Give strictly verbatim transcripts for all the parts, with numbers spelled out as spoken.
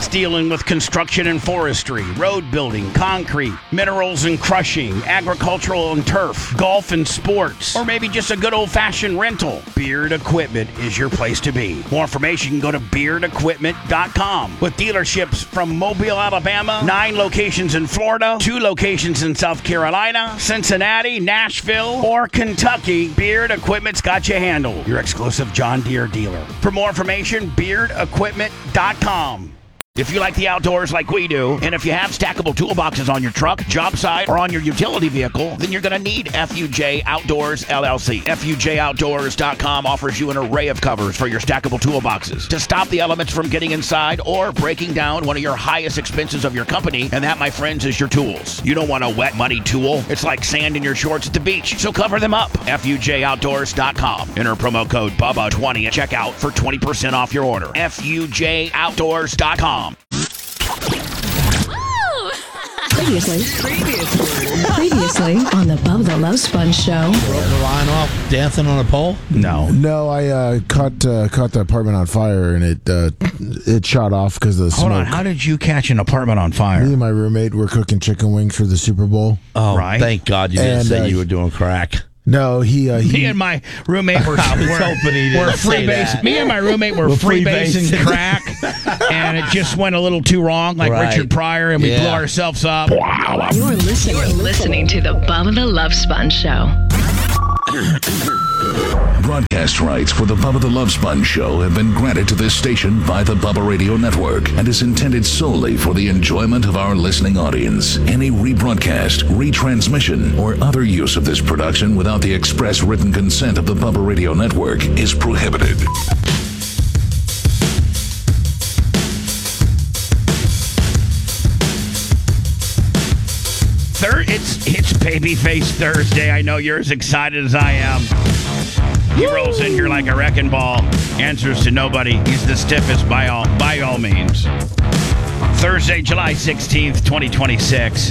That's dealing with construction and forestry, road building, concrete, minerals and crushing, agricultural and turf, golf and sports, or maybe just a good old-fashioned rental. Beard Equipment is your place to be. More information, you can go to beard equipment dot com. With dealerships from Mobile, Alabama, nine locations in Florida, two locations in South Carolina, Cincinnati, Nashville, or Kentucky, Beard Equipment's got you handled. Your exclusive John Deere dealer. For more information, beard equipment dot com. If you like the outdoors like we do, and if you have stackable toolboxes on your truck, job site, or on your utility vehicle, then you're going to need F U J Outdoors, L L C. F U J outdoors dot com offers you an array of covers for your stackable toolboxes to stop the elements from getting inside or breaking down one of your highest expenses of your company, and that, my friends, is your tools. You don't want a wet, muddy tool. It's like sand in your shorts at the beach, so cover them up. F U J outdoors dot com. Enter promo code Bubba twenty at checkout for twenty percent off your order. F U J outdoors dot com. Previously, previously, previously on the Bubba the Love Sponge Show. Broke the line off, dancing on a pole. No, no, I uh, caught uh, caught the apartment on fire and it uh, it shot off because of the Hold smoke. on, how did you catch an apartment on fire? Me and my roommate were cooking chicken wings for the Super Bowl. Oh, Right. thank God you didn't And, say uh, you were doing crack. No, he uh, he. Me and my roommate were, I was were, hoping he didn't were say free base. that. Me and my roommate were We're free basing freebasing. crack, and it just went a little too wrong, like Right. Richard Pryor, and we Yeah. blew ourselves up. You're listening, You're listening to the Bubba the Love Sponge Show. Broadcast rights for the Bubba the Love Sponge Show have been granted to this station by the Bubba Radio Network and is intended solely for the enjoyment of our listening audience. Any rebroadcast, retransmission, or other use of this production without the express written consent of the Bubba Radio Network is prohibited. Thir- it's it's Babyface Thursday. I know you're as excited as I am. He rolls in here like a wrecking ball. Answers to nobody. He's the stiffest by all by all means. Thursday, July sixteenth, twenty twenty-six.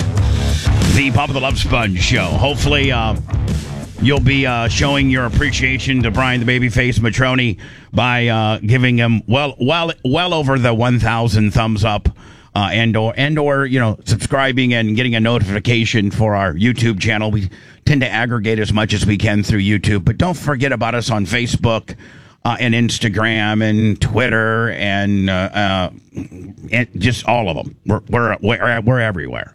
The Bubba the Love Sponge Show. Hopefully, uh, you'll be uh, showing your appreciation to Brian the Babyface Matroni by uh, giving him well, well, well over the one thousand thumbs up. Uh, and or and or you know, subscribing and getting a notification for our YouTube channel. We tend to aggregate as much as we can through YouTube, but don't forget about us on Facebook uh, and Instagram and Twitter and, uh, uh, and just all of them. We're we're we're, we're everywhere.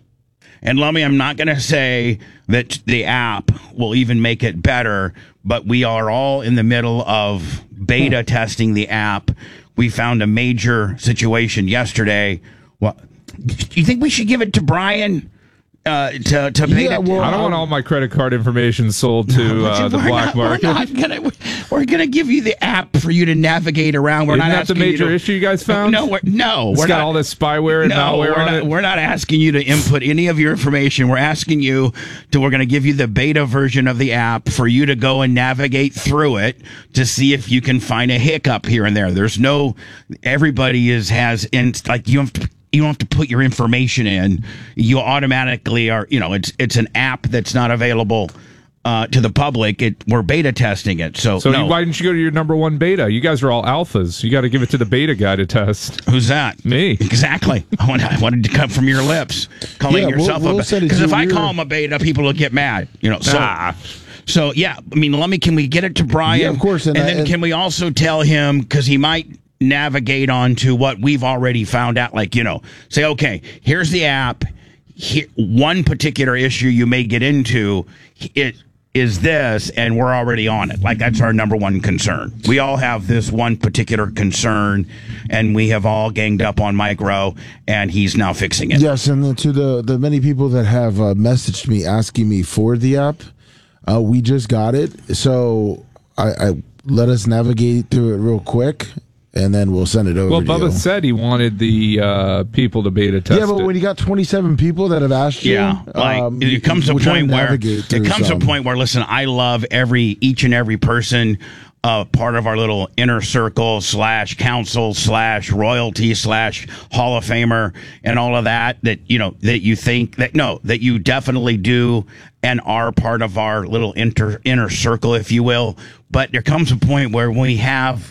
And Lummy, I'm not going to say that the app will even make it better, but we are all in the middle of beta testing the app. We found a major situation yesterday. Well, do you think we should give it to Brian uh, to to beta? Yeah, well, I don't want all my credit card information sold to uh, the we're black not, market. We're not gonna. We're gonna give you the app for you to navigate around. We're Isn't not that the asking major you to, issue you guys found? No, we're, no, It's we're got not. all this spyware and no, malware we're on not, it. We're not asking you to input any of your information. We're asking you to. We're going to give you the beta version of the app for you to go and navigate through it to see if you can find a hiccup here and there. There's no. Everybody is has in like you have to. You don't have to put your information in. You automatically are, you know, it's it's an app that's not available uh, to the public. It we're beta testing it. So, So no. you, why didn't you go to your number one beta? You guys are all alphas. You got to give it to the beta guy to test. Who's that? Me. Exactly. I wanted, I wanted to come from your lips, calling Yeah, we'll- yourself we'll a send it because to if I your- call him a beta, people will get mad. You know. So, Ah. so yeah. I mean, let me. Can we get it to Brian? Yeah, of course, And, and I- then and- can we also tell him because he might navigate onto what we've already found out. Like, you know, say, okay, here's the app. Here, one particular issue you may get into it is this, and we're already on it. Like, that's our number one concern. We all have this one particular concern, and we have all ganged up on Mike Rowe, and he's now fixing it. Yes, and then to the the many people that have uh, messaged me asking me for the app, uh, we just got it. So I, I let us navigate through it real quick, and then we'll send it over. Well, to Bubba you. said he wanted the uh, people to beta test Yeah, but it. when you got twenty-seven people that have asked you, Yeah, like um, it comes a we're trying point to where navigate it through comes some. a point where listen, I love every each and every person, uh, part of our little inner circle slash council slash royalty slash Hall of Famer and all of that. That you know that you think that no that you definitely do and are part of our little inter, inner circle, if you will. But there comes a point where we have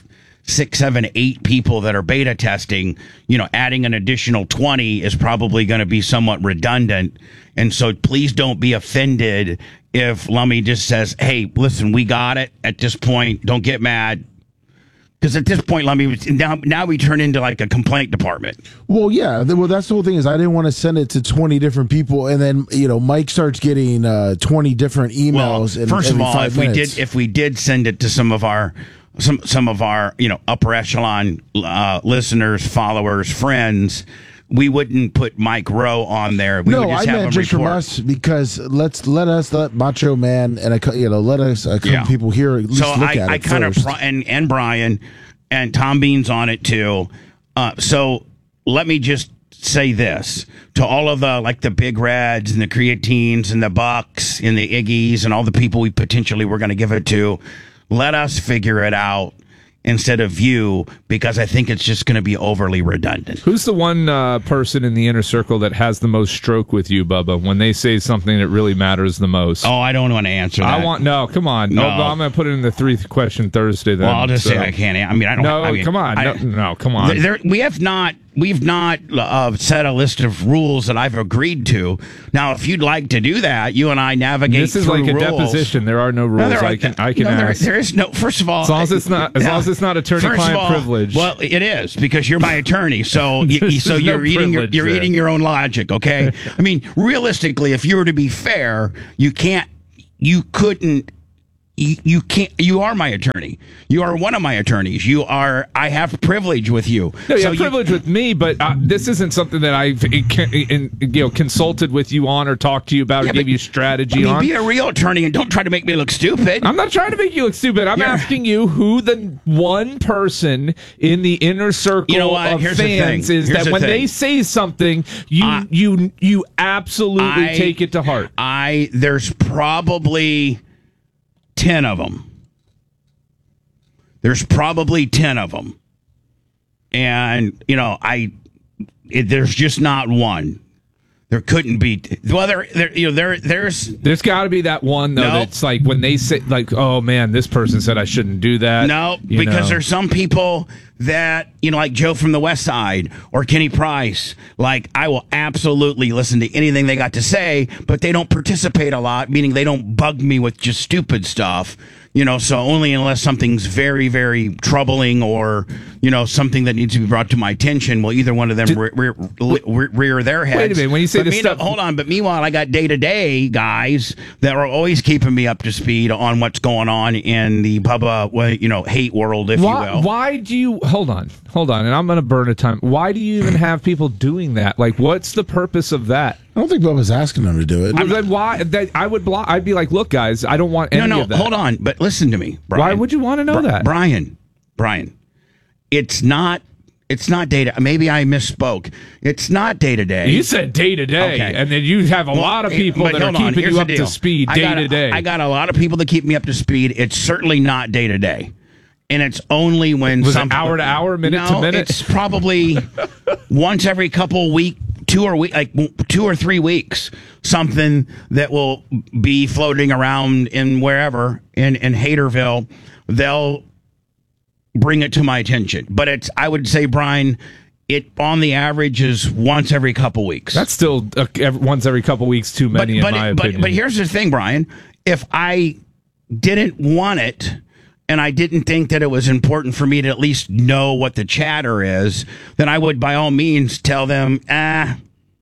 six, seven, eight people that are beta testing, you know, adding an additional twenty is probably going to be somewhat redundant. And so please don't be offended if Lummy just says, hey, listen, we got it at this point. Don't get mad. Because at this point, Lummy, now, now we turn into like a complaint department. Well, yeah. th- Well, that's the whole thing is I didn't want to send it to twenty different people, and then you know Mike starts getting uh, twenty different emails. Well, in first of every all, five if we minutes. did if we did send it to some of our some some of our you know upper echelon uh, listeners, followers, friends, we wouldn't put Mike Rowe on there. We no, would just I have meant him just report. from us because let's let us let Macho Man and a, cou- you know let us a couple Yeah. people here at least So look I, at I it kind of first. and and Brian and Tom Bean's on it too. Uh, so let me just say this to all of the like the Big Reds and the Creatines and the Bucks and the Iggies and all the people we potentially were going to give it to. Let us figure it out instead of you, because I think it's just going to be overly redundant. Who's the one uh, person in the inner circle that has the most stroke with you, Bubba, when they say something that really matters the most? Oh, I don't want to answer that. I want no. Come on, no. No. I'm going to put it in the three question Thursday. Then, Well, I'll just so. say I can't. I mean, I don't. No, I mean, come on, I- no, no, come on. There, we have not. We've not uh, set a list of rules that I've agreed to. Now, if you'd like to do that, you and I navigate. This is through like a rules. deposition. There are no rules. No, there are- I can. I can no, there- ask. there is no. First of all, As long as it's not- as long as it's not attorney-client first of all, privilege. Well, it is because you're my attorney. So, you, There's so no you're eating your, privilege you're there. eating your own logic. Okay. I mean, realistically, if you were to be fair, you can't. You couldn't. You, you can't. You are my attorney. You are one of my attorneys. You are. I have privilege with you. No, you So have privilege with me, but uh, this isn't something that I've in, in, you know consulted with you on or talked to you about Yeah, or gave but- you strategy I mean, on. be a real attorney and don't try to make me look stupid. I'm not trying to make you look stupid. I'm You're- asking you who the one person in the inner circle You know what? of Here's the fans thing. is Here's that the when thing. they say something, you I- you you absolutely I- take it to heart. I there's probably ten of them. There's probably ten of them, and you know I. It, there's just not one. There couldn't be. Well, there, there you know, there, there's. There's got to be that one though. No. That's like when they say like, "Oh man, this person said I shouldn't do that." No, you because know. there's some people that, you know, like Joe from the West Side or Kenny Price, like I will absolutely listen to anything they got to say, but they don't participate a lot, meaning they don't bug me with just stupid stuff. You know, so only unless something's very, very troubling or, you know, something that needs to be brought to my attention will either one of them Did- rear, rear, rear, rear their heads. Wait a minute, when you say But this me- no, stuff- hold on, but meanwhile, I got day-to-day guys that are always keeping me up to speed on what's going on in the Bubba, well, you know, hate world, if Why, you will. why do you hold on, hold on, and I'm going to burn a time. Why do you even have people doing that? Like, what's the purpose of that? I don't think Bubba's asking them to do it. Well, then why? That I would block. I'd be like, look, guys, I don't want any No, no, of that. hold on, but listen to me, Brian. Why would you want to know Bri- that? Brian? Brian, it's not. It's not data. Maybe I misspoke. It's not day to day. You said day to day, Okay. and then you have a Well, lot of eh, people but that are hold on, keeping here's you the up to deal. speed I day got to a- day. I got a lot of people that keep me up to speed. It's certainly not day to day, and it's only when Was it some hour to hour, minute no, to minute? It's probably once every couple week, two or week, like two or three weeks, something that will be floating around in wherever in in Haterville. They'll bring it to my attention, but it's I would say, Brian, it on the average is once every couple weeks. That's still uh, ev- once every couple weeks too many, but, in my but, opinion. But here's the thing, Brian. If I didn't want it and I didn't think that it was important for me to at least know what the chatter is, then I would by all means tell them, ah,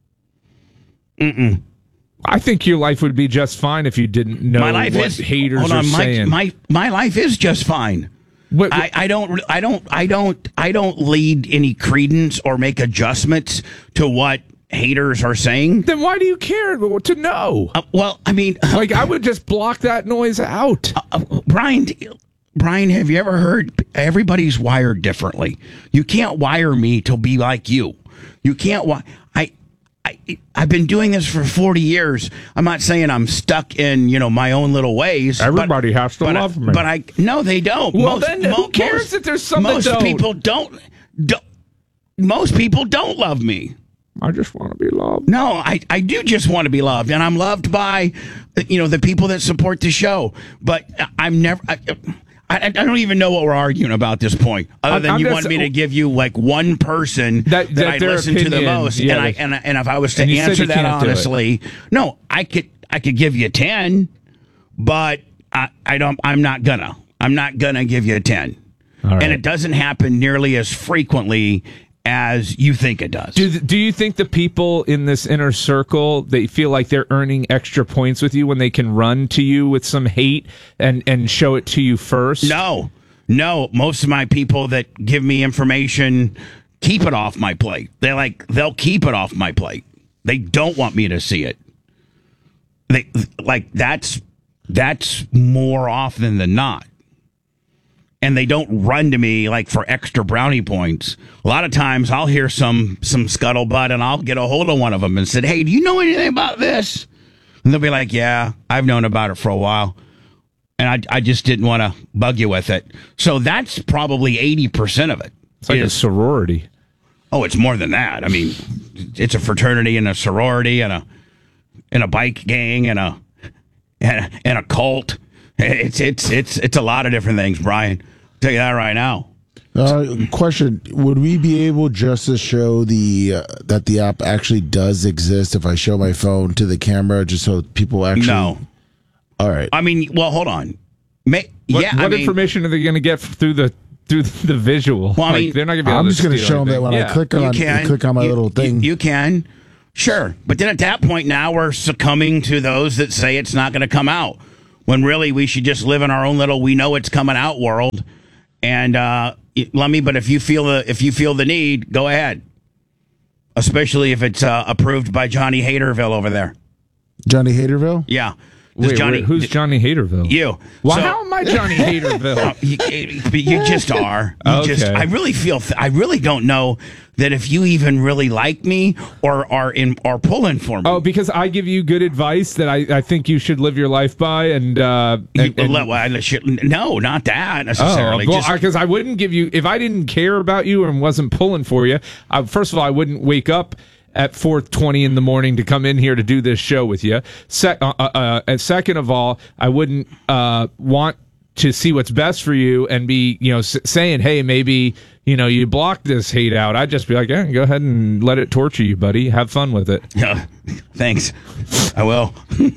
mm-mm. I think your life would be just fine if you didn't know My life what is haters hold are on, my, saying. my my life is just fine. What- I, I don't I don't I don't I don't lead any credence or make adjustments to what haters are saying. then why do you care to know? Uh, well, I mean, Like, I would just block that noise out. Uh, Brian, Brian, have you ever heard everybody's wired differently? You can't wire me to be like you. You can't wi- I I I've been doing this for forty years. I'm not saying I'm stuck in, you know, my own little ways. but- Everybody has to but I- love me. But I no, they don't. Well, then who cares if there's some that most don't? people don't, don't most people don't love me. I just want to be loved. No, I, I do just want to be loved, and I'm loved by, you know, the people that support the show. But I'm never. I, I, I don't even know what we're arguing about at this point. Other I'm- than I'm you just- want me to give you like one person That- that, that I their listen to the opinion, most, yeah, and I that- and, I- and if I was to And you said answer you that can't do it. honestly, no, I could I could give you ten, but I, I don't. I'm not gonna. I'm not gonna give you a ten, All right. and it doesn't happen nearly as frequently as you think it does. Do, do you think the people in this inner circle, they feel like they're earning extra points with you when they can run to you with some hate and, and show it to you first? No, no. Most of my people that give me information keep it off my plate. They like they'll keep it off my plate. They don't want me to see it. They like that's that's more often than not. And they don't run to me like for extra brownie points. A lot of times I'll hear some some scuttlebutt and I'll get a hold of one of them and said, "Hey, do you know anything about this?" And they'll be like, "Yeah, I've known about it for a while." And I, I just didn't want to bug you with it. So that's probably eighty percent of it. It's like a is- sorority. Oh, it's more than that. I mean, it's a fraternity and a sorority and a and a bike gang and a and a, and a cult. It's it's it's it's a lot of different things, Brian. I'll tell you that right now. Uh, question: would we be able just to show the uh, that the app actually does exist if I show my phone to the camera, just so people actually? No. All right. I mean, well, hold on. May, What, yeah, what I mean, information are they going to get through the through the visual? Well, I Like, mean, they're not going to be able I'm to just going to steal show them that anything. when Yeah. I click you on can click on my you, little thing. You, you can, sure, but then at that point, now we're succumbing to those that say it's not going to come out. When really we should just live in our own little "we know it's coming out" world. And uh, let me, but if you feel the if you feel the need, go ahead. Especially if it's uh, approved by Johnny Haterville over there. Johnny Haterville. Yeah, Does Wait, Johnny, wait, who's Johnny Haterville? you? Well, So- how am I Johnny Haterville? you, you just are. You just. Okay. I really feel. Th- I really don't know that if you even really like me or are in are pulling for me. Oh, because I give you good advice that I, I think you should live your life by, and, uh, and, You- and- well, I should- no, not that necessarily. Oh, well, Just- because I, wouldn't give you if I didn't care about you and wasn't pulling for you. I, first of all, I wouldn't wake up at four twenty in the morning to come in here to do this show with you. Se- uh, uh, uh, and second of all, I wouldn't uh, want to see what's best for you and be, you know, s- saying, hey, maybe, you know, you block this hate out. I'd just be like, yeah, go ahead and let it torture you, buddy. Have fun with it. Yeah, thanks. I will.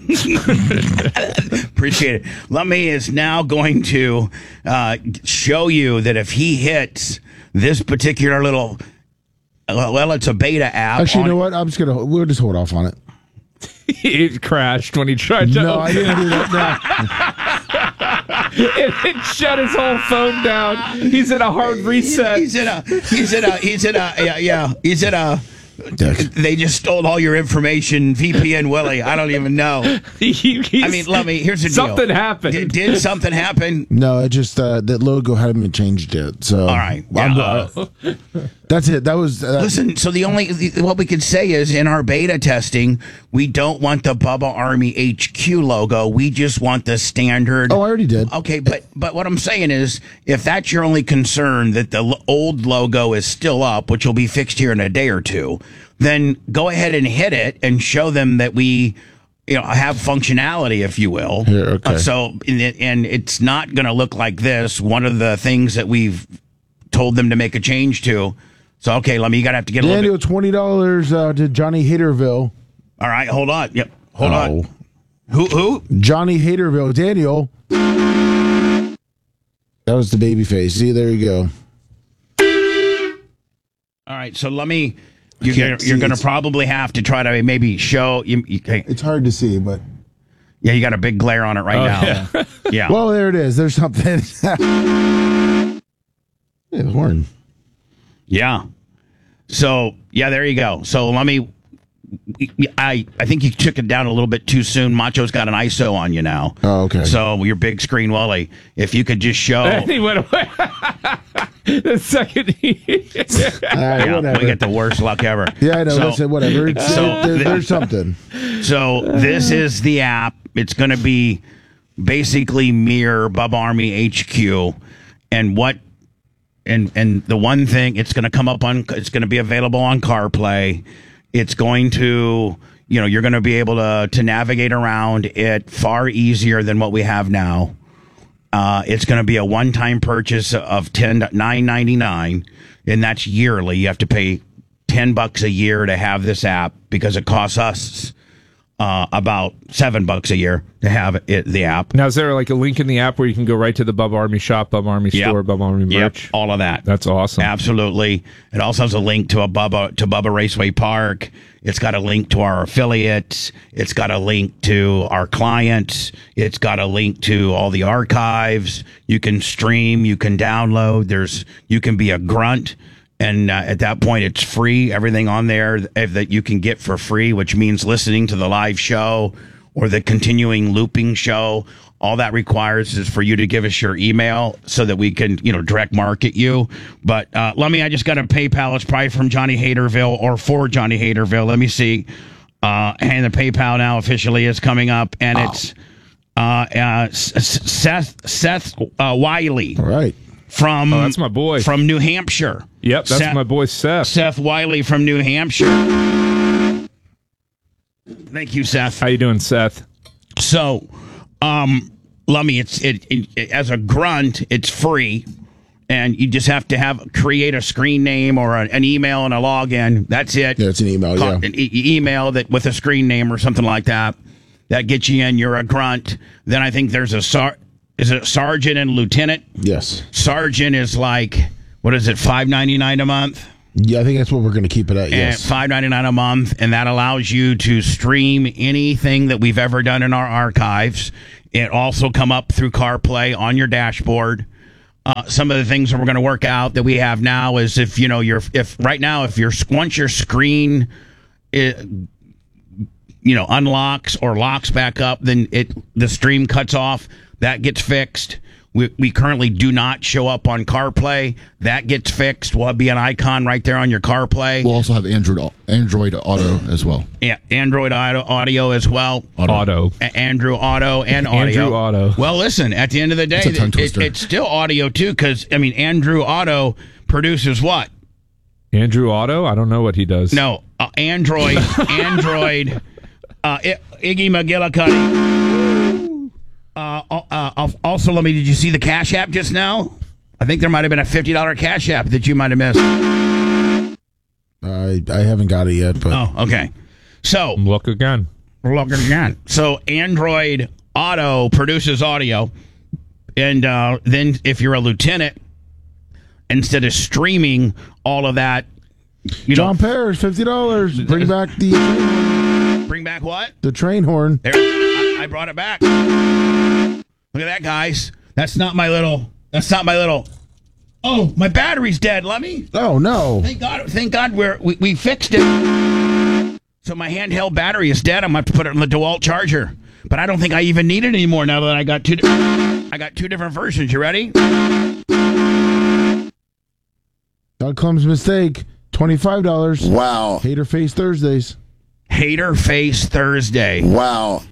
Appreciate it. Lummy is now going to uh, show you that if he hits this particular little, well, it's a beta app. Actually, you on- know what? I'm just gonna. We'll just hold off on it. It crashed when he tried to No, open I didn't do that. it, it shut his whole phone down. He's in a hard reset. He's in a. He's in a. He's in a. Yeah, yeah. He's in a. No. They just stole all your information, V P N Willie. I don't even know. He- he's- I mean, let me. Here's the deal. something happened. Did, did something happen? No, it just uh, that logo hadn't been changed yet. So All right. I'm- Yeah. uh, that's it. That was. Uh, Listen, so the only the, what we could say is in our beta testing, we don't want the Bubba Army H Q logo. We just want the standard. Oh, I already did. Okay, but but what I'm saying is, if that's your only concern, that the l- old logo is still up, which will be fixed here in a day or two, then go ahead and hit it and show them that we, you know, have functionality, if you will. Here, okay. Uh, so and it- and it's not going to look like this. One of the things that we've told them to make a change to. So okay, let me. You gotta have to get a little Daniel, bit. twenty dollars uh, to Johnny Haterville. All right, hold on. Yep, hold Oh. on. Who? Who? Johnny Haterville. Daniel. That was the baby face. See, there you go. All right, so let me. You're can't gonna, see you're gonna it. probably have to try to maybe show you. you okay. It's hard to see, but Yeah, you got a big glare on it right Oh, now. yeah. Yeah. well, there it is. There's something. Yeah, the horn. Yeah. So yeah, there you go. So let me. I I think you took it down a little bit too soon. Macho's got an I S O on you now. Oh, okay. So your big screen Wally, if you could just show. And he went away. The second he. All right, Yeah, whatever. we get the worst luck ever. yeah, I know. So- Listen, whatever. It's, So there- the- there's something. So this is the app. It's going to be basically mirror Bubba Army H Q, and what, and and the one thing it's going to come up on. It's going to be available on CarPlay. It's going to, you know, you're going to be able to to navigate around it far easier than what we have now. Uh, it's going to be a one-time purchase of ten nine ninety nine, and that's yearly. You have to pay ten bucks a year to have this app because it costs us uh, about seven bucks a year to have it, the app. Now, is there like a link in the app where you can go right to the Bubba Army shop, Bubba Army Yep. store, Bubba Army merch? Yep, all of that. That's awesome. Absolutely. It also has a link to a Bubba to Bubba Raceway Park. It's got a link to our affiliates. It's got a link to our clients. It's got a link to all the archives. You can stream. You can download. There's you can be a grunt, and uh, at that point, it's free. Everything on there that you can get for free, which means listening to the live show or the continuing looping show. All that requires is for you to give us your email so that we can, you know, direct market you. But uh, let me, I just got a PayPal. It's probably from Johnny Haterville or for Johnny Haterville. Let me see. Uh, and the PayPal now officially is coming up, and oh. it's uh, uh, Seth Seth uh, Wiley. All right. From oh, that's my boy from New Hampshire. Yep, that's Seth, my boy Seth. Seth Wiley from New Hampshire. Thank you, Seth. How you doing, Seth? So, um, Lummy, it's it, it, it as a grunt, it's free, and you just have to have create a screen name or a, an email and a login. That's it. Yeah, it's an email. Call, yeah, an e- email that with a screen name or something like that. That gets you in. You're a grunt. Then I think there's a sar- is it sergeant and lieutenant? Yes. Sergeant is like what is it? five ninety-nine a month. Yeah, I think that's what we're going to keep it at. Yes, five ninety-nine a month, and that allows you to stream anything that we've ever done in our archives. It also come up through CarPlay on your dashboard. Uh, some of the things that we're going to work out that we have now is if you know you're if right now if you're once your screen, it, you know unlocks or locks back up, then it the stream cuts off. That gets fixed. We, we currently do not show up on CarPlay. That gets fixed. Will be an icon right there on your CarPlay. We'll also have Android Android Auto as well. Yeah, Android Auto, audio as well. Auto. Auto. A- Andrew Auto and audio. Andrew Auto. Well, listen, at the end of the day, it, it, it's still audio, too, because, I mean, Andrew Auto produces what? Andrew Auto? I don't know what he does. No, uh, Android, Android, uh, I- Iggy McGillicuddy. Uh, uh, also, let me, did you see the Cash App just now? I think there might have been a fifty dollars Cash App that you might have missed. I I haven't got it yet, but oh, okay. So look again. Look again. So Android Auto produces audio, and uh, then if you're a lieutenant, instead of streaming all of that, you John know, Parrish, fifty dollars. Bring back the bring back what? The train horn. There, I, I brought it back. Look at that, guys. That's not my little. That's not my little. Oh, my battery's dead. Let me. Oh no! Thank God! Thank God we're we, we fixed it. So my handheld battery is dead. I'm gonna have to put it on the DeWalt charger. But I don't think I even need it anymore now that I got two. I got two different versions. You ready? Doug Clem's mistake. Twenty-five dollars. Wow. Hater Face Thursdays. Hater Face Thursday. Wow.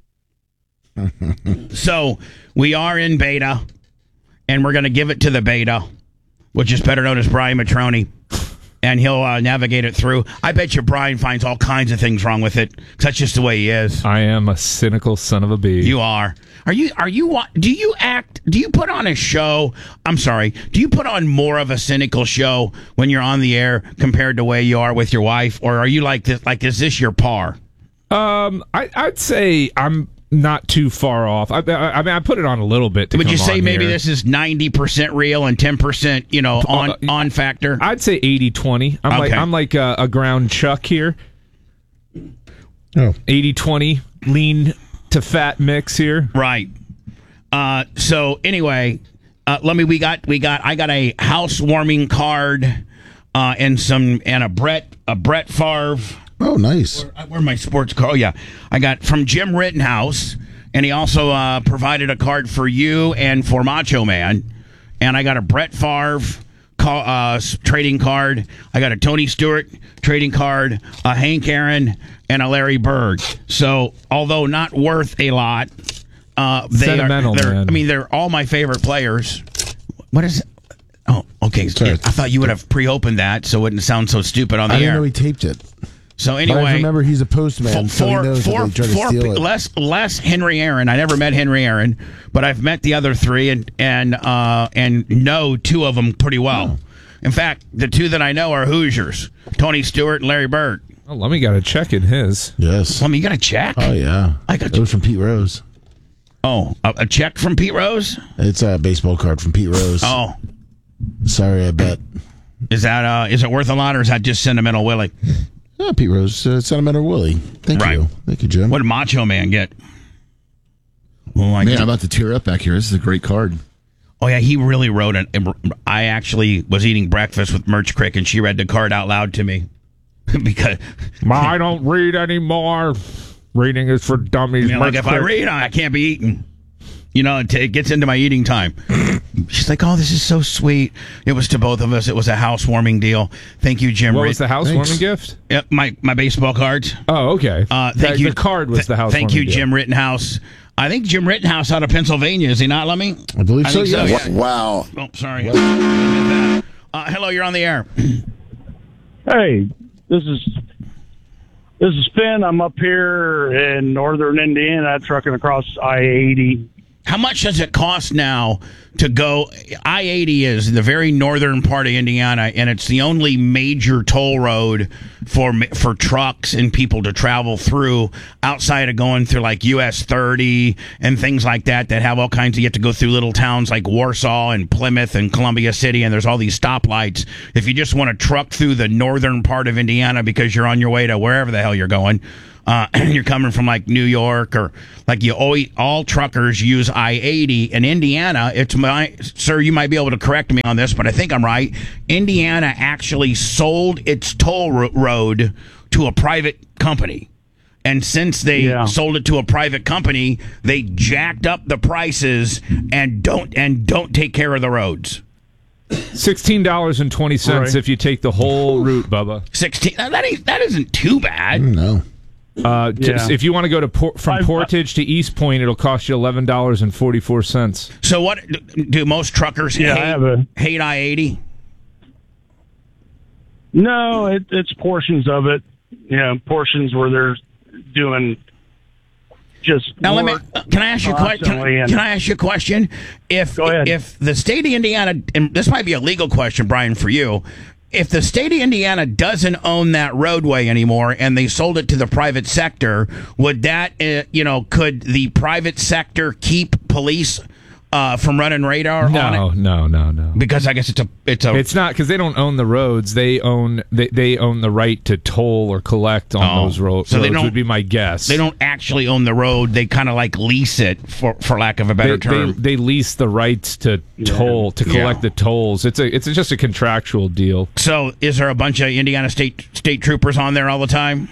So we are in beta, and we're going to give it to the beta, which is better known as Brian Matroni, and he'll uh, navigate it through. I bet you Brian finds all kinds of things wrong with it. That's just the way he is. I am a cynical son of a bee. You are. Are you? Are you? Do you act? Do you put on a show? I'm sorry. Do you put on more of a cynical show when you're on the air compared to the way you are with your wife, or are you like this? Like, is this your par? Um, I, I'd say I'm not too far off. I, I, I mean, I put it on a little bit. To Would come you say on maybe here. this is ninety percent real and ten percent, you know, on Uh, on factor? I'd say eighty twenty. I'm like Okay. I'm like a, a ground chuck here. Oh. eighty twenty lean to fat mix here. Right. Uh, so anyway, uh, let me. We got. We got. I got a housewarming card, uh, and some and a Brett a Brett Favre. Oh, nice. Where, where my sports car? Oh yeah, I got from Jim Rittenhouse, and he also uh, provided a card for you and for Macho Man, and I got a Brett Favre call, uh, trading card. I got a Tony Stewart trading card, a Hank Aaron, and a Larry Bird. So although not worth a lot, uh, they Sentimental, are. They're, man. I mean, they're all my favorite players. What is it? Oh, okay. Sorry. I thought you would have pre-opened that, so it wouldn't sound so stupid on the I didn't air. know he taped it. So But anyway, I remember he's a postman, so he four, knows four, that they try to four, steal it. less, less Henry Aaron. I never met Henry Aaron, but I've met the other three and and uh, and know two of them pretty well. Oh. In fact, the two that I know are Hoosiers: Tony Stewart and Larry Bird. Oh, let me got to check in his. Yes. Well, you got a check? Oh yeah. I got It was from Pete Rose. Oh, a, a check from Pete Rose? It's a baseball card from Pete Rose. Oh, Sorry, I bet. is that uh, is it worth a lot, or is that just sentimental Willie? Oh, Pete Rose, uh, Sentimental Willie. Thank Right. you. Thank you, Jim. What did Macho Man get? Oh, I Man, get- I'm about to tear up back here. This is a great card. oh yeah, he really wrote it. I actually was eating breakfast with Merch Crick, and she read the card out loud to me because I don't read anymore. Reading is for dummies. you know, like if I read, I can't be eating. You know, it, it gets into my eating time. She's like, "Oh, this is so sweet." It was to both of us. It was a housewarming deal. Thank you, Jim. What Rit- was the housewarming gift? Yep, my my baseball cards. Oh, okay. Uh, the, thank you. The card was Th- the housewarming Thank you, gift. Jim Rittenhouse. I think Jim Rittenhouse out of Pennsylvania, is he not, Lemmy? I believe I so, think so, yes. yeah. Wow. Oh, sorry. Uh, hello, you're on the air. Hey, this is this is Finn. I'm up here in northern Indiana, trucking across I eighty. How much does it cost now to go? I eighty is the very northern part of Indiana, and it's the only major toll road for for trucks and people to travel through outside of going through like U S thirty and things like that that have all kinds of, you have to go through little towns like Warsaw and Plymouth and Columbia City, and there's all these stoplights. If you just want to truck through the northern part of Indiana because you're on your way to wherever the hell you're going, Uh, you're coming from like New York, or like you always, all truckers use I eighty in Indiana. It's my, sir, you might be able to correct me on this, but I think I'm right. Indiana actually sold its toll ro- road to a private company. And since they Yeah. sold it to a private company, they jacked up the prices and don't, and don't take care of the roads. Sixteen dollars and twenty cents Right. if you take the whole route, Bubba. sixteen, that ain't, that isn't too bad. No. Uh, just, Yeah. if you want to go to Por- from I've- Portage to East Point, it'll cost you eleven dollars and forty four cents. So what do most truckers Yeah, I hate, have a- hate I eighty? No, it, it's portions of it. You know, portions where they're doing just Now let me. work uh, Can I ask you a question? constantly Can, and- can I ask you a question? If Go ahead. if the state of Indiana, and this might be a legal question, Brian, for you, if the state of Indiana doesn't own that roadway anymore and they sold it to the private sector, would that, uh, you know, could the private sector keep police uh, from running radar on No, it? no, no, no. Because I guess it's a it's a It's not because they don't own the roads. They own they, they own the right to toll or collect on Oh. those ro- So they roads. don't- Would be my guess. they don't actually own the road. They kind of like lease it, for for lack of a better They, term. they, they lease the rights to toll to collect Yeah. the tolls. It's a it's just a contractual deal. so is there a bunch of Indiana state state troopers on there all the time?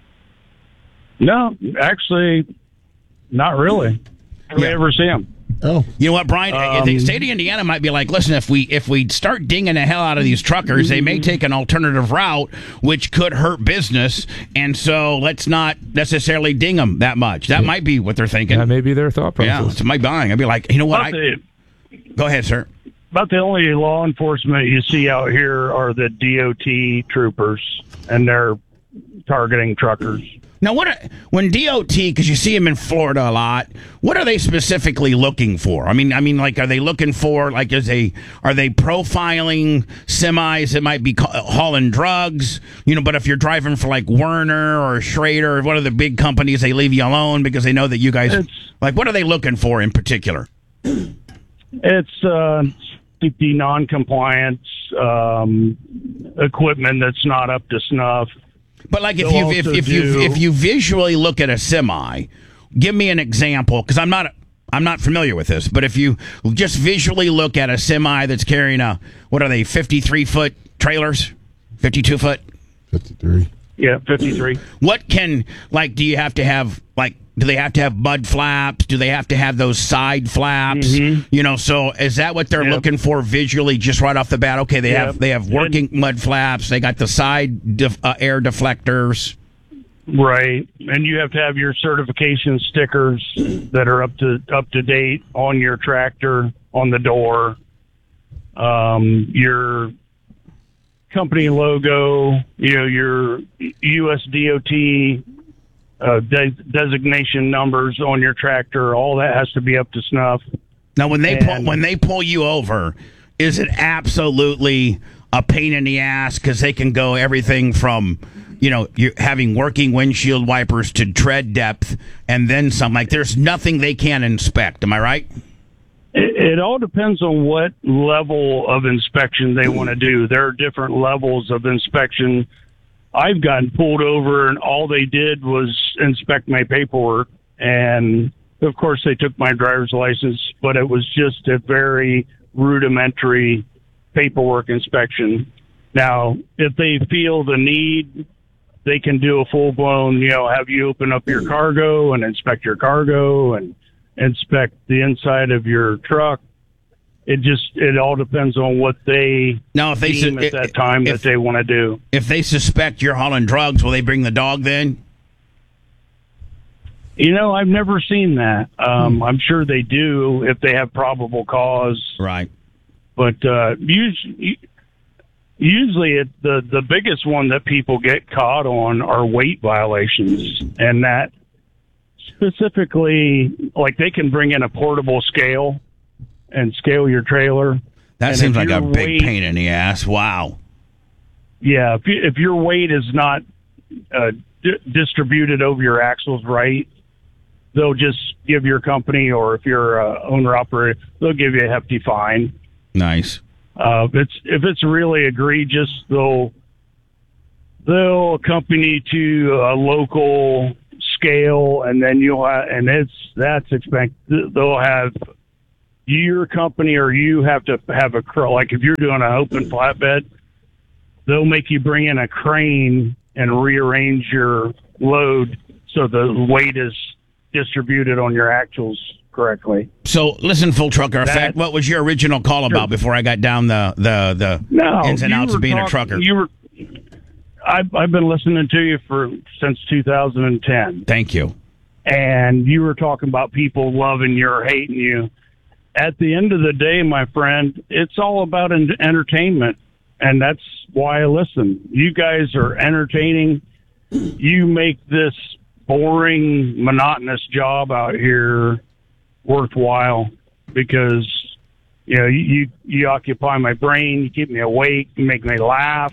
No, actually, not really. Hardly Yeah. ever see them. Oh. You know what, Brian? Um, the state of Indiana might be like, listen, if we if we start dinging the hell out of these truckers, they may take an alternative route, which could hurt business. And so let's not necessarily ding them that much. That might be what they're thinking. That may be their thought yeah, process. it's my buying. I'd be like, you know what? About, I, the, go ahead, sir. about the only law enforcement you see out here are the D O T troopers, and they're targeting truckers. Now, what are, when D O T, because you see them in Florida a lot, what are they specifically looking for? I mean, I mean, like, are they looking for, like, is they are they profiling semis that might be ca- hauling drugs? You know, but if you're driving for like Werner or Schrader, one of the big companies, they leave you alone because they know that you guys, It's- like, what are they looking for in particular? It's uh, safety non-compliance um, equipment that's not up to snuff. But like if They'll you if, also if you do- if you visually look at a semi, give me an example because I'm not I'm not familiar with this. But if you just visually look at a semi that's carrying a, what are they, fifty-three foot trailers, fifty-two foot? fifty-three. Yeah, fifty-three. What can, like, do you have to have, like, do they have to have mud flaps? Do they have to have those side flaps? You know, so is that what they're Yep. looking for visually, just right off the bat? Okay, they Yep. have they have working mud flaps. They got the side def, uh, air deflectors. Right, and you have to have your certification stickers that are up to up to date on your tractor on the door. Um, your company logo, you know, your U S D O T uh, de- designation numbers on your tractor, all that has to be up to snuff. Now, when they And- pull, when they pull you over, is it absolutely a pain in the ass because they can go everything from, you know, you having working windshield wipers to tread depth and then some? Like, there's nothing they can't inspect. Am I right? It, it all depends on what level of inspection they want to do. There are different levels of inspection. I've gotten pulled over, and all they did was inspect my paperwork. And, of course, they took my driver's license, but it was just a very rudimentary paperwork inspection. Now, if they feel the need, they can do a full-blown, you know, have you open up your cargo and inspect your cargo and inspect the inside of your truck. It just, it all depends on what they Now, if they deem su- at that time if- that they want to do. If they suspect you're hauling drugs, will they bring the dog then? You know, I've never seen that. Um, I'm sure they do if they have probable cause. Right. But uh, usually, usually it, the, the biggest one that people get caught on are weight violations. And that specifically, like they can bring in a portable scale and scale your trailer. That And seems if like a your big weight- pain in the ass. Wow. Yeah, if, you, if your weight is not uh, di- distributed over your axles right, they'll just give your company, or if you're uh, owner operator, they'll give you a hefty fine. Nice. Uh, if it's if it's really egregious, they'll they'll accompany to a local scale, and then you'll have, and it's that's expected. They'll have your company or you have to have a cr- like if you're doing an open flatbed, they'll make you bring in a crane and rearrange your load so the weight is distributed on your axles correctly. So, listen, Full Trucker That- Effect, what was your original call about before I got down the the, the No, ins and you outs were of being a talk- trucker? You were. I've I've been listening to you for since two thousand ten, Thank you. and you were talking about people loving you or hating you. At the end of the day, my friend, it's all about en- entertainment, and that's why I listen. You guys are entertaining. You make this boring, monotonous job out here worthwhile because you know you, you you occupy my brain, you keep me awake, you make me laugh.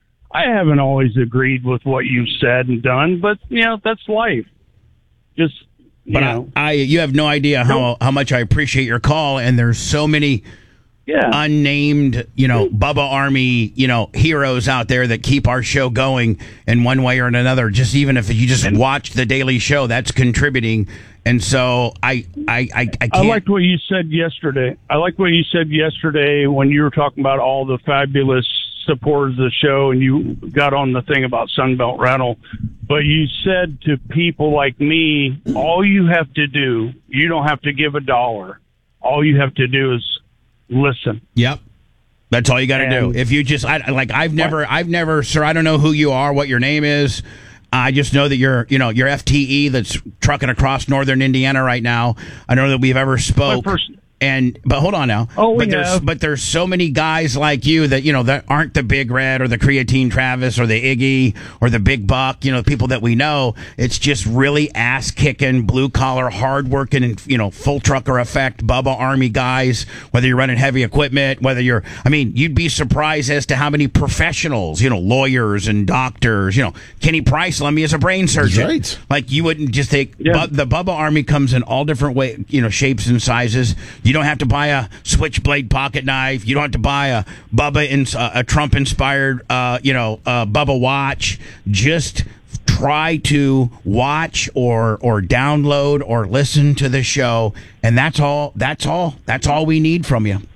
I haven't always agreed with what you've said and done, but you know that's life. Just you But know, I, I, you have no idea how, how much I appreciate your call, and there's so many yeah. unnamed, you know, Bubba Army, you know, heroes out there that keep our show going in one way or another. Just even if you just watch the daily show, that's contributing. And so I, I, I, I can't. I liked what you said yesterday. I liked what you said yesterday when you were talking about all the fabulous supporters of the show, and you got on the thing about Sunbelt Rental. But you said to people like me, all you have to do, you don't have to give a dollar. All you have to do is listen. Yep. That's all you got to do. And- If you just, I, like, I've never, I've never, sir, I don't know who you are, what your name is. I just know that you're, you know, you're F T E that's trucking across northern Indiana right now. I don't know that we've ever spoke. My first- And but hold on now. Oh, we but there's have. but there's so many guys like you that you know that aren't the Big Red or the Creatine Travis or the Iggy or the Big Buck. You know, people that we know. It's just really ass kicking, blue collar, hard working, you know, full trucker effect, Bubba Army guys. Whether you're running heavy equipment, whether you're, I mean, you'd be surprised as to how many professionals, you know, lawyers and doctors. You know, Kenny Price let me as a brain surgeon. right. Like you wouldn't just take Yeah. Bu- the Bubba Army comes in all different way, you know, shapes and sizes. You don't have to buy a switchblade pocket knife. You don't have to buy a Bubba in, uh, a Trump inspired, uh, you know, uh, Bubba watch. Just try to watch or or download or listen to the show, and that's all. That's all. That's all we need from you.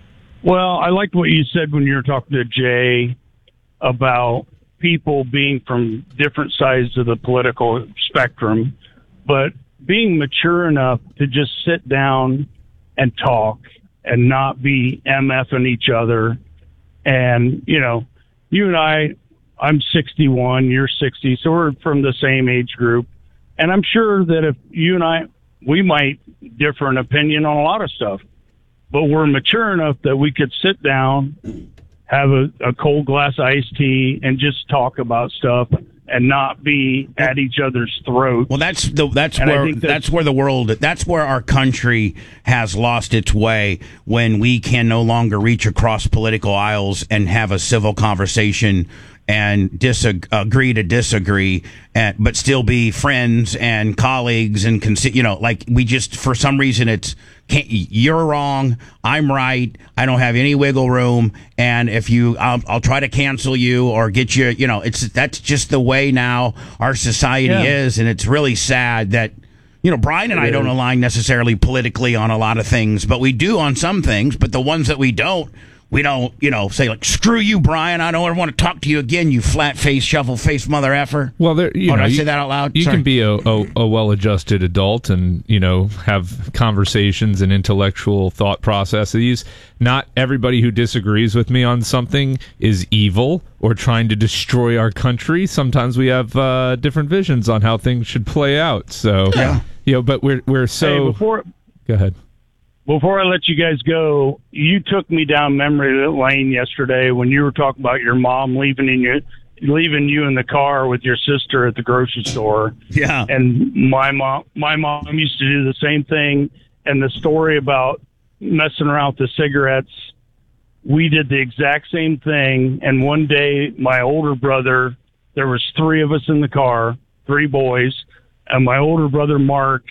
Well, I liked what you said when you were talking to Jay about people being from different sides of the political spectrum, but being mature enough to just sit down and talk and not be MFing each other. And, you know, you and I, I'm sixty-one, you're sixty, so we're from the same age group. And I'm sure that if you and I, we might differ in opinion on a lot of stuff, but we're mature enough that we could sit down have a, a cold glass of iced tea, and just talk about stuff and not be at each other's throats. Well, that's the that's And I where think that- that's where the world that's where our country has lost its way, when we can no longer reach across political aisles and have a civil conversation and disagree to disagree, and but still be friends and colleagues and consi- you know, like we just for some reason it's can't, you're wrong, I'm right, I don't have any wiggle room, and if you I'll, I'll try to cancel you or get you, you know, it's that's just the way now our society Yeah. is, and it's really sad that, you know, Brian and I don't align necessarily politically on a lot of things, but we do on some things, but the ones that we don't, we don't, you know, say like, screw you, Brian, I don't ever want to talk to you again, you flat-faced, shovel-faced mother effer. Well, there, you Oh, know, did I you, say that out loud? You Sorry. can be a, a, a well-adjusted adult and, you know, have conversations and intellectual thought processes. Not everybody who disagrees with me on something is evil or trying to destroy our country. Sometimes we have uh, different visions on how things should play out. So, Yeah. you know, but we're we're so. Hey, before Go ahead. before I let you guys go, you took me down memory lane yesterday when you were talking about your mom leaving in you leaving you in the car with your sister at the grocery store. Yeah. And my mom my mom used to do the same thing. And the story about messing around with the cigarettes, we did the exact same thing. And one day my older brother, there was three of us in the car, three boys, and my older brother Mark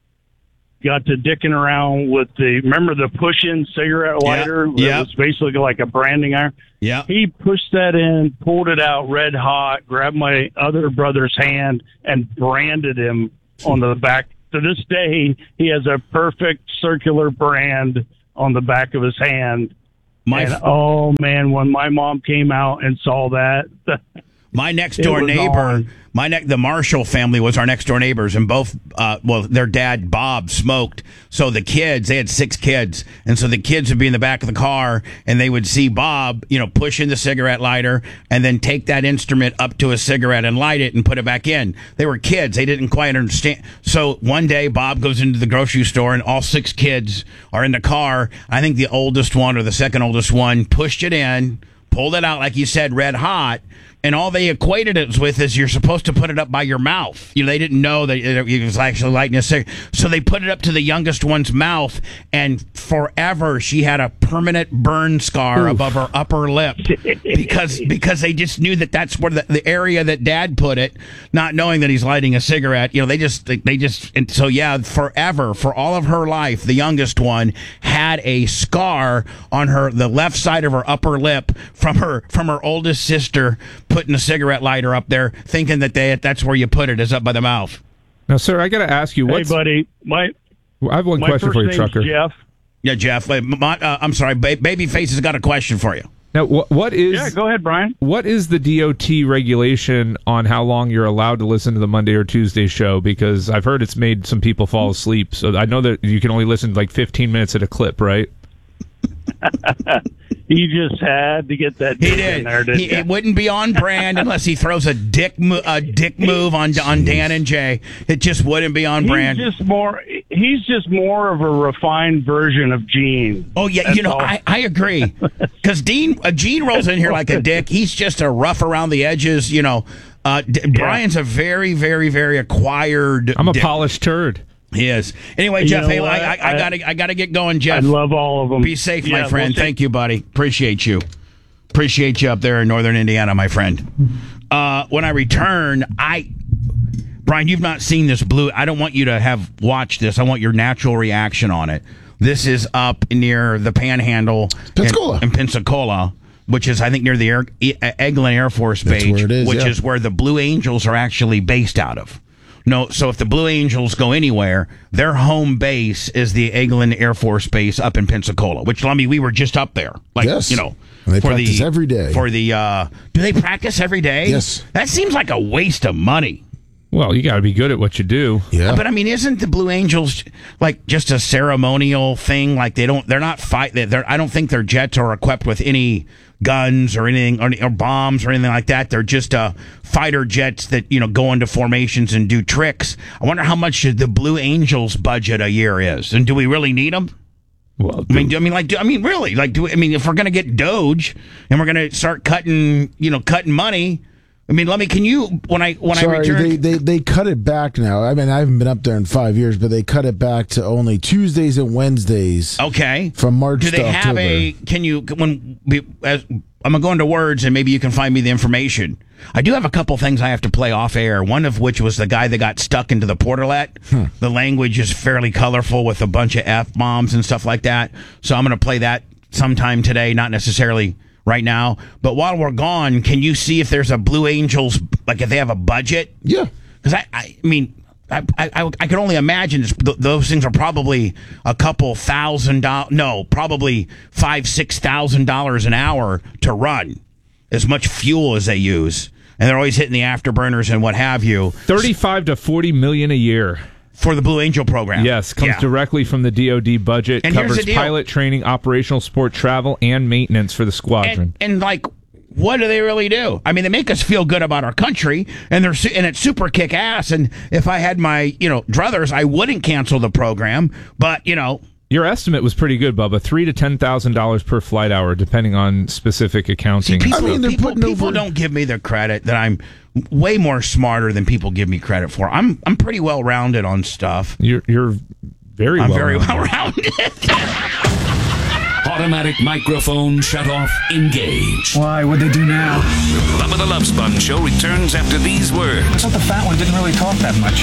got to dicking around with the, remember the push-in cigarette lighter? yeah. It was basically like a branding iron. Yeah. He pushed that in, pulled it out red hot, grabbed my other brother's hand, and branded him on the back. To this day, he has a perfect circular brand on the back of his hand. My and, f- oh, man, when my mom came out and saw that, My next It door was neighbor, on. my ne- the Marshall family was our next door neighbors, and both, uh, well, their dad Bob smoked. So the kids, they had six kids, and so the kids would be in the back of the car, and they would see Bob, you know, push in the cigarette lighter, and then take that instrument up to a cigarette and light it and put it back in. They were kids; they didn't quite understand. So one day, Bob goes into the grocery store, and all six kids are in the car. I think the oldest one or the second oldest one pushed it in, pulled it out, like you said, red hot. And all they equated it with is you're supposed to put it up by your mouth. You know, they didn't know that it was actually lighting a cigarette. So they put it up to the youngest one's mouth, and forever she had a permanent burn scar Oof. above her upper lip because because they just knew that that's where the, the area that Dad put it, not knowing that he's lighting a cigarette. You know, they just they, they just and so yeah, forever for all of her life, the youngest one had a scar on her the left side of her upper lip from her from her oldest sister putting a cigarette lighter up there, thinking that they that's where you put it, is up by the mouth. Now, sir, I got to ask you, hey, what's, buddy, my, I have one my question first for you, name's Trucker. Jeff. Yeah, Jeff. wait, my- uh, I'm sorry, ba- Babyface has got a question for you. Now, what, what is Yeah, go ahead, Brian. what is the D O T regulation on how long you're allowed to listen to the Monday or Tuesday show? Because I've heard it's made some people fall asleep. So I know that you can only listen to like fifteen minutes at a clip, right? He just had to get that He dick did. in there, didn't He, he? it wouldn't be on brand unless he throws a dick mo- a dick move on on Dan and Jay. It just wouldn't be on brand. He's just more. He's just more of a refined version of Gene. Oh yeah, That's you know all. I, I agree because Dean uh, Gene rolls in here like a dick. He's just a rough around the edges. You know, uh, D- Brian's a very very very acquired. I'm a dick. polished turd. He is. Anyway, You Jeff, know hey, what? I, I, I I- gotta I gotta get going, I Jeff. love all of them. Be safe, my Yeah, friend. we'll see. Thank you, buddy. Appreciate you. Appreciate you up there in northern Indiana, my friend. Uh, when I return, I, Brian, you've not seen this blue. I don't want you to have watched this. I want your natural reaction on it. This is up near the Panhandle Pensacola. in, in Pensacola, which is, I think, near the Air, E- Eglin Air Force That's Base, where it is, which yeah. is where the Blue Angels are actually based out of. No, so if the Blue Angels go anywhere, their home base is the Eglin Air Force Base up in Pensacola. Which, I mean, we were just up there, like Yes. you know, And they for practice the every day. For the uh, do they practice every day? Yes. That seems like a waste of money. Well, you got to be good at what you do. Yeah. But I mean, isn't the Blue Angels like just a ceremonial thing? Like they don't, they're not fight. They're, I don't think their jets are equipped with any guns or anything or, or bombs or anything like that. They're just uh, fighter jets that you know go into formations and do tricks. I wonder how much the Blue Angels budget a year is, and do we really need them? Well, I mean, do, I mean, like, do, I mean, really, like, do I mean, if we're gonna get Doge and we're gonna start cutting, you know, cutting money. I mean, let me. Can you when I when Sorry, I return? they, they they cut it back now. I mean, I haven't been up there in five years, but they cut it back to only Tuesdays and Wednesdays. Okay, from March do they to have October. a? Can you when as I'm gonna go into words and maybe you can find me the information. I do have a couple things I have to play off air. One of which was the guy that got stuck into the portalet. Hmm. The language is fairly colorful with a bunch of F bombs and stuff like that. So I'm gonna play that sometime today, not necessarily right now. But while we're gone, can you see if there's a Blue Angels, like if they have a budget? Yeah. Because I, I mean, I, I, I can only imagine th- those things are probably a couple thousand dollars. No, probably five, six thousand dollars an hour to run, as much fuel as they use. And they're always hitting the afterburners and what have you. thirty-five to forty million a year. For the Blue Angel program. Yes, comes yeah. directly from the D O D budget. And here's covers the deal. pilot training, operational support, travel, and maintenance for the squadron. And, and like, what do they really do? I mean, they make us feel good about our country, and they're su- and it's super kick ass. And if I had my, you know, druthers, I wouldn't cancel the program. But you know, your estimate was pretty good, Bubba. Three to ten thousand dollars per flight hour, depending on specific accounting. See, people, I mean, they're people, putting people over- don't give me the credit that I'm way more smarter than people give me credit for. I'm I'm pretty well rounded on stuff. You're you're very I'm well very rounded. well rounded. Automatic microphone shut off. Engage. Why? What'd they do now? Bubba the Love Sponge Show returns after these words. I thought the fat one didn't really talk that much.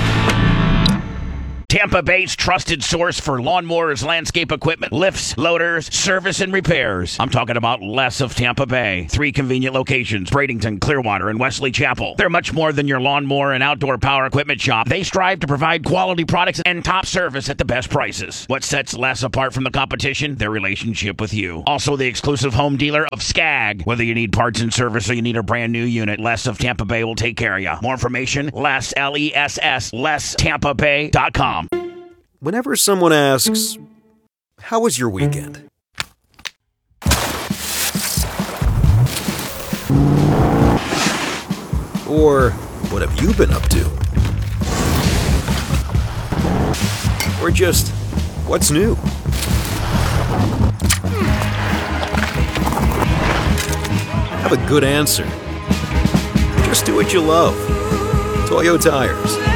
Tampa Bay's trusted source for lawnmowers, landscape equipment, lifts, loaders, service, and repairs. I'm talking about Les of Tampa Bay. Three convenient locations, Bradenton, Clearwater, and Wesley Chapel. They're much more than your lawnmower and outdoor power equipment shop. They strive to provide quality products and top service at the best prices. What sets Les apart from the competition? Their relationship with you. Also the exclusive home dealer of Skag. Whether you need parts and service or you need a brand new unit, Les of Tampa Bay will take care of you. More information, Les, L E S S, les tampa bay dot com. Whenever someone asks, "How was your weekend?" Or, "What have you been up to?" Or just, "What's new?" Have a good answer. Just do what you love. Toyo Tires.